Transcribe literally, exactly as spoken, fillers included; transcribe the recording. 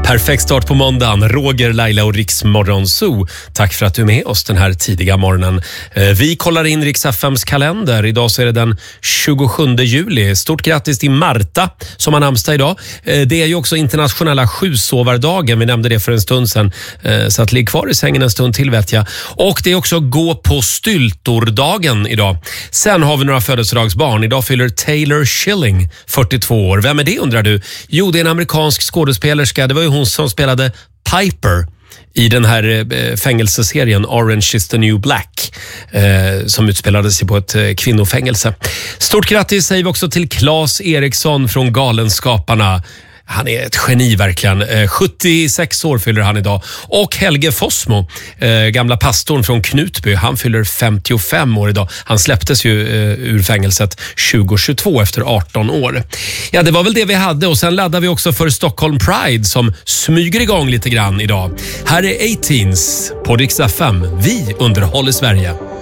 Perfekt start på måndagen. Roger, Laila och Riks Morgonzoo. Tack för att du är med oss den här tidiga morgonen. Vi kollar in Riks F M:s kalender. Idag så är det den tjugosjunde juli. Stort grattis till Marta som har namnsdag idag. Det är ju också internationella sjusovardagen. Vi nämnde det för en stund sedan. Så att ligg kvar i sängen en stund till, vet jag. Och det är också gå på styltordagen idag. Sen har vi några födelsedagsbarn. Idag fyller Taylor Schilling fyrtiotvå år. Vem är det, undrar du? Jo, det är en amerikansk skådespelerska. Det var ju hon som spelade Piper i den här eh, fängelseserien Orange is the New Black eh, som utspelade sig på ett eh, kvinnofängelse. Stort grattis säger vi också till Claes Eriksson från Galenskaparna. Han är ett geni verkligen. Eh, sjuttiosex år fyller han idag. Och Helge Fossmo, eh, gamla pastorn från Knutby, han fyller femtiofem år idag. Han släpptes ju eh, ur fängelset tjugo tjugotvå efter arton år. Ja, det var väl det vi hade. Och sen laddar vi också för Stockholm Pride som smyger igång lite grann idag. Här är eighteens på Riks F M. Vi underhåller Sverige.